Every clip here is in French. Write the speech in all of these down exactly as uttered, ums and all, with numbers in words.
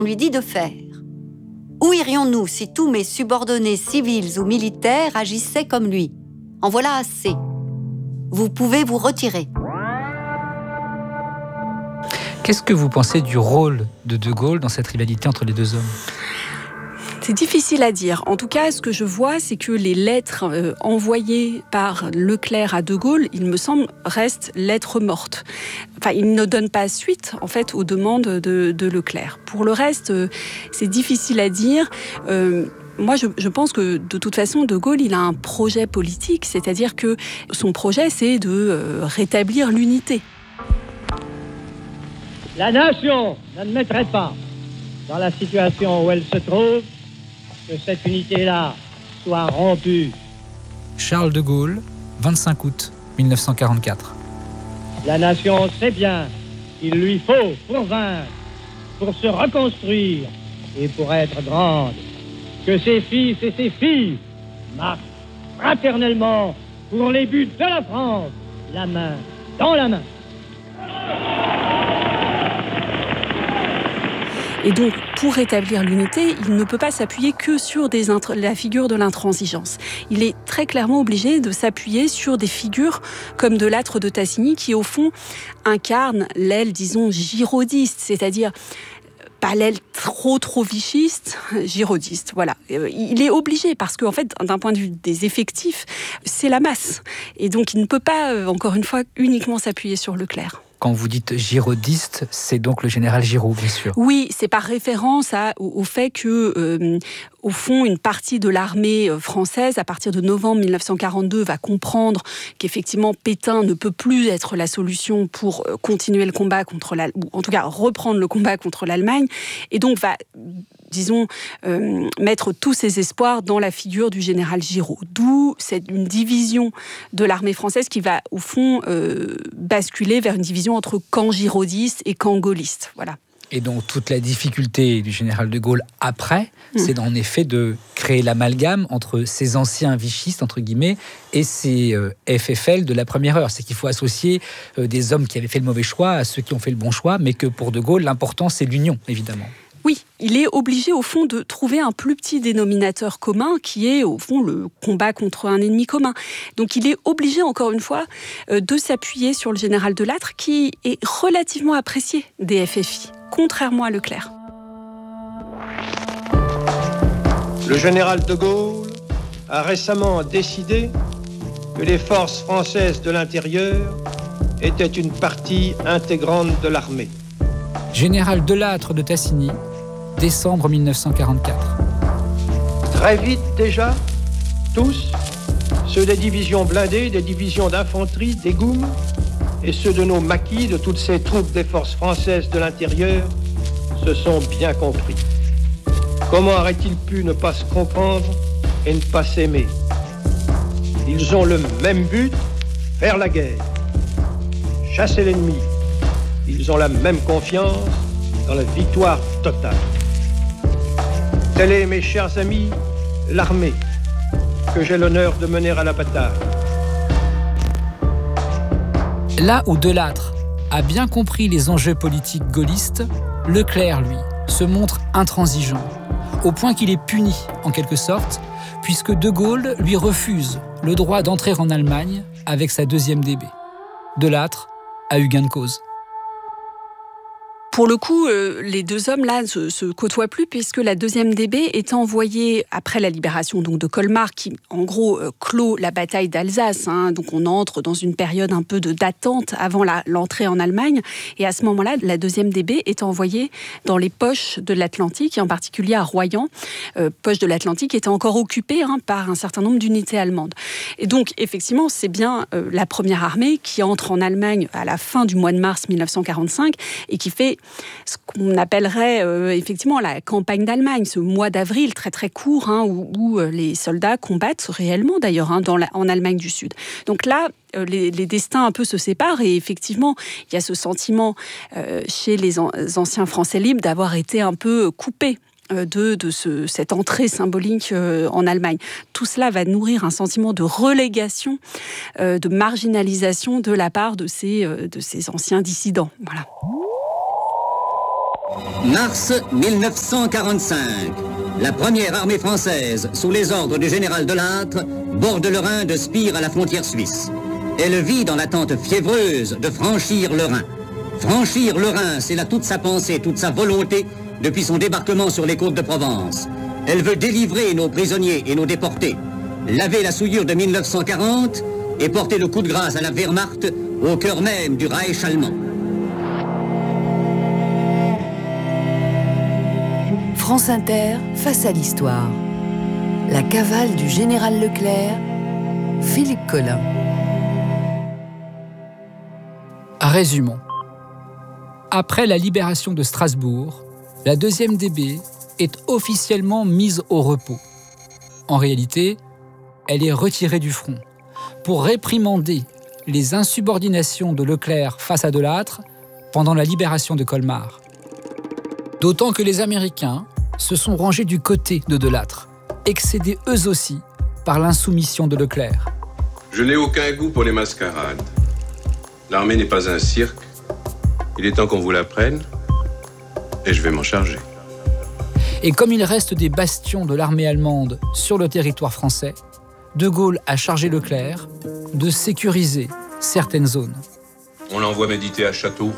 lui dit de faire. Où irions-nous si tous mes subordonnés civils ou militaires agissaient comme lui? En voilà assez. Vous pouvez vous retirer. Qu'est-ce que vous pensez du rôle de De Gaulle dans cette rivalité entre les deux hommes ? C'est difficile à dire. En tout cas, ce que je vois, c'est que les lettres euh, envoyées par Leclerc à De Gaulle, il me semble, restent lettres mortes. Enfin, il ne donne pas suite, en fait, aux demandes de, de Leclerc. Pour le reste, euh, c'est difficile à dire. Euh, Moi, je, je pense que, de toute façon, De Gaulle, il a un projet politique, c'est-à-dire que son projet, c'est de euh, rétablir l'unité. La nation n'admettrait pas, dans la situation où elle se trouve, que cette unité-là soit rompue. Charles de Gaulle, vingt-cinq août mille neuf cent quarante-quatre. La nation sait bien qu'il lui faut, pour vaincre, pour se reconstruire et pour être grande, que ses fils et ses filles marchent fraternellement pour les buts de la France, la main dans la main. Et donc, pour rétablir l'unité, il ne peut pas s'appuyer que sur des int- la figure de l'intransigeance. Il est très clairement obligé de s'appuyer sur des figures comme de Lattre de Tassigny qui, au fond, incarnent l'aile, disons, giraudiste, c'est-à-dire pas l'aile trop trop vichiste, giraudiste, voilà. Il est obligé parce qu'en fait, d'un point de vue des effectifs, c'est la masse. Et donc, il ne peut pas, encore une fois, uniquement s'appuyer sur Leclerc. Quand vous dites giraudiste, c'est donc le général Giraud, bien sûr. Oui, c'est par référence à, au, au fait que, euh, au fond, une partie de l'armée française, à partir de novembre mille neuf cent quarante-deux, va comprendre qu'effectivement Pétain ne peut plus être la solution pour continuer le combat contre la, ou en tout cas reprendre le combat contre l'Allemagne, et donc va, disons, euh, mettre tous ses espoirs dans la figure du général Giraud. D'où c'est une division de l'armée française qui va, au fond, euh, basculer vers une division entre camp giraudiste et camp gaulliste. Voilà. Et donc, toute la difficulté du général de Gaulle après, mmh. c'est en effet de créer l'amalgame entre ces anciens vichistes, entre guillemets, et ces euh, F F L de la première heure. C'est qu'il faut associer euh, des hommes qui avaient fait le mauvais choix à ceux qui ont fait le bon choix, mais que pour de Gaulle, l'important, c'est l'union, évidemment. Oui, il est obligé, au fond, de trouver un plus petit dénominateur commun qui est, au fond, le combat contre un ennemi commun. Donc, il est obligé, encore une fois, de s'appuyer sur le général de Lattre, qui est relativement apprécié des F F I, contrairement à Leclerc. Le général de Gaulle a récemment décidé que les forces françaises de l'intérieur étaient une partie intégrante de l'armée. Général de Lattre de Tassigny, décembre mille neuf cent quarante-quatre. Très vite déjà, tous, ceux des divisions blindées, des divisions d'infanterie, des Goumes, et ceux de nos maquis, de toutes ces troupes des forces françaises de l'intérieur, se sont bien compris. Comment aurait-il pu ne pas se comprendre et ne pas s'aimer? Ils ont le même but, faire la guerre, chasser l'ennemi. Ils ont la même confiance dans la victoire totale. Telle est, mes chers amis, l'armée que j'ai l'honneur de mener à la bataille. Là où De Lattre a bien compris les enjeux politiques gaullistes, Leclerc, lui, se montre intransigeant, au point qu'il est puni, en quelque sorte, puisque De Gaulle lui refuse le droit d'entrer en Allemagne avec sa deuxième D B. De Lattre a eu gain de cause. Pour le coup, euh, les deux hommes-là ne se, se côtoient plus puisque la deuxième D B est envoyée après la libération donc, de Colmar qui, en gros, euh, clôt la bataille d'Alsace. Hein, donc on entre dans une période un peu de, d'attente avant la, l'entrée en Allemagne. Et à ce moment-là, la deuxième D B est envoyée dans les poches de l'Atlantique, et en particulier à Royan. Euh, poche de l'Atlantique était encore occupée hein, par un certain nombre d'unités allemandes. Et donc, effectivement, c'est bien euh, la première armée qui entre en Allemagne à la fin du mois de mars mille neuf cent quarante-cinq et qui fait ce qu'on appellerait euh, effectivement la campagne d'Allemagne, ce mois d'avril très très court hein, où, où les soldats combattent réellement d'ailleurs hein, dans la, en Allemagne du Sud. Donc là, euh, les, les destins un peu se séparent et effectivement, il y a ce sentiment euh, chez les, an- les anciens Français libres d'avoir été un peu coupés de, de ce, cette entrée symbolique euh, en Allemagne. Tout cela va nourrir un sentiment de relégation, euh, de marginalisation de la part de ces, euh, de ces anciens dissidents. Voilà. Mars mille neuf cent quarante-cinq. La première armée française, sous les ordres du général Delattre, borde le Rhin de Spire à la frontière suisse. Elle vit dans l'attente fiévreuse de franchir le Rhin. Franchir le Rhin, c'est là toute sa pensée, toute sa volonté depuis son débarquement sur les côtes de Provence. Elle veut délivrer nos prisonniers et nos déportés, laver la souillure de mille neuf cent quarante et porter le coup de grâce à la Wehrmacht au cœur même du Reich allemand. France Inter, face à l'histoire. La cavale du général Leclerc, Philippe Collin. Résumons. Après la libération de Strasbourg, la deuxième D B est officiellement mise au repos. En réalité, elle est retirée du front pour réprimander les insubordinations de Leclerc face à Delattre pendant la libération de Colmar. D'autant que les Américains se sont rangés du côté de Delattre, excédés eux aussi par l'insoumission de Leclerc. Je n'ai aucun goût pour les mascarades. L'armée n'est pas un cirque. Il est temps qu'on vous l'apprenne et je vais m'en charger. Et comme il reste des bastions de l'armée allemande sur le territoire français, De Gaulle a chargé Leclerc de sécuriser certaines zones. On l'envoie méditer à Châteauroux.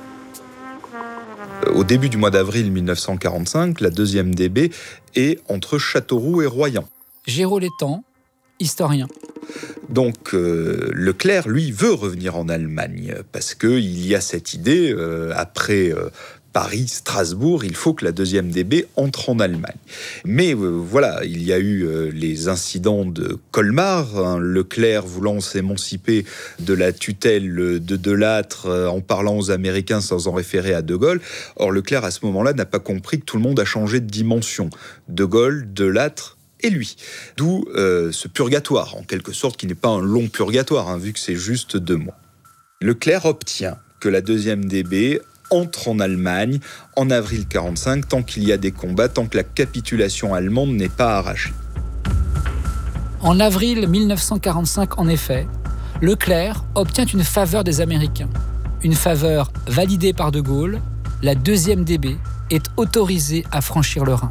Au début du mois d'avril mille neuf cent quarante-cinq, la deuxième D B est entre Châteauroux et Royan. Géraud Létang, historien. Donc euh, Leclerc, lui, veut revenir en Allemagne parce qu'il y a cette idée, euh, après euh, Paris, Strasbourg, il faut que la deuxième D B entre en Allemagne. Mais euh, voilà, il y a eu euh, les incidents de Colmar, hein, Leclerc voulant s'émanciper de la tutelle de Delattre euh, en parlant aux Américains sans en référer à De Gaulle. Or, Leclerc, à ce moment-là, n'a pas compris que tout le monde a changé de dimension. De Gaulle, Delattre, et lui. D'où euh, ce purgatoire, en quelque sorte, qui n'est pas un long purgatoire, hein, vu que c'est juste deux mois. Leclerc obtient que la deuxième D B entre en Allemagne en avril quarante-cinq, tant qu'il y a des combats, tant que la capitulation allemande n'est pas arrachée. En avril mille neuf cent quarante-cinq, en effet, Leclerc obtient une faveur des Américains. Une faveur validée par De Gaulle, la deuxième D B est autorisée à franchir le Rhin.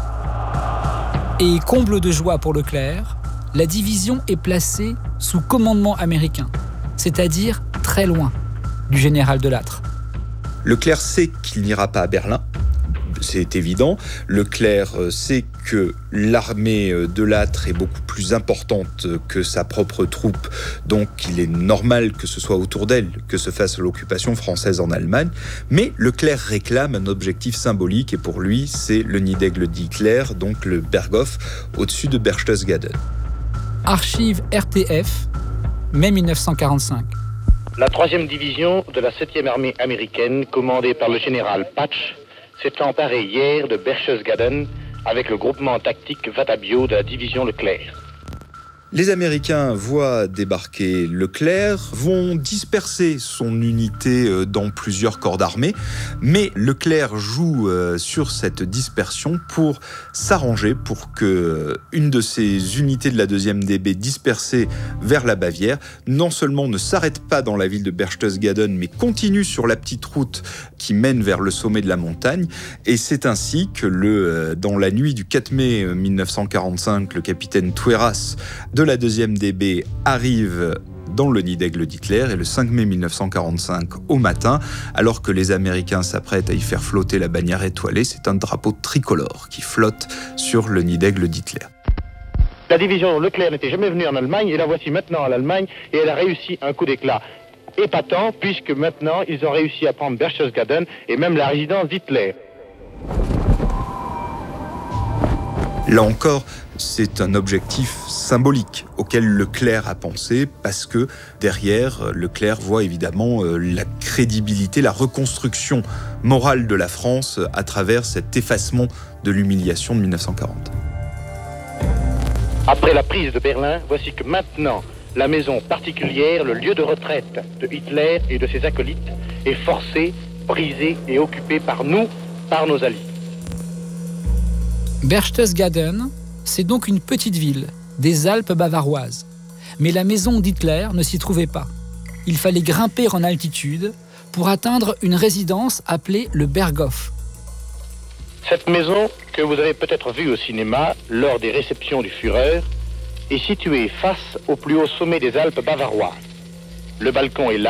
Et comble de joie pour Leclerc, la division est placée sous commandement américain, c'est-à-dire très loin du général Delattre. Leclerc sait qu'il n'ira pas à Berlin, c'est évident. Leclerc sait que l'armée de Lattre est beaucoup plus importante que sa propre troupe, donc il est normal que ce soit autour d'elle que se fasse l'occupation française en Allemagne. Mais Leclerc réclame un objectif symbolique et pour lui, c'est le nid d'aigle d'Hitler, donc le Berghof, au-dessus de Berchtesgaden. Archive R T F, mai mille neuf cent quarante-cinq. La troisième division de la septième armée américaine, commandée par le général Patch, s'est emparée hier de Berchtesgaden avec le groupement tactique Vatabio de la division Leclerc. Les Américains voient débarquer Leclerc, vont disperser son unité dans plusieurs corps d'armée, mais Leclerc joue sur cette dispersion pour s'arranger pour que une de ces unités de la deuxième D B dispersée vers la Bavière, non seulement ne s'arrête pas dans la ville de Berchtesgaden, mais continue sur la petite route qui mène vers le sommet de la montagne. Et c'est ainsi que le, dans la nuit du quatre mai mille neuf cent quarante-cinq, le capitaine Toueras de la deuxième D B arrive dans le nid d'aigle d'Hitler et le cinq mai mille neuf cent quarante-cinq au matin, alors que les Américains s'apprêtent à y faire flotter la bannière étoilée, c'est un drapeau tricolore qui flotte sur le nid d'aigle d'Hitler. La division Leclerc n'était jamais venue en Allemagne et la voici maintenant en Allemagne et elle a réussi un coup d'éclat épatant puisque maintenant ils ont réussi à prendre Berchtesgaden et même la résidence d'Hitler. Là encore, c'est un objectif symbolique auquel Leclerc a pensé parce que derrière, Leclerc voit évidemment la crédibilité, la reconstruction morale de la France à travers cet effacement de l'humiliation de mille neuf cent quarante. Après la prise de Berlin, voici que maintenant, la maison particulière, le lieu de retraite de Hitler et de ses acolytes, est forcée, brisée et occupée par nous, par nos alliés. Berchtesgaden, c'est donc une petite ville des Alpes bavaroises. Mais la maison d'Hitler ne s'y trouvait pas. Il fallait grimper en altitude pour atteindre une résidence appelée le Berghof, Cette maison, que vous avez peut-être vue au cinéma lors des réceptions du Führer, est située face au plus haut sommet des Alpes bavaroises. Le balcon est là.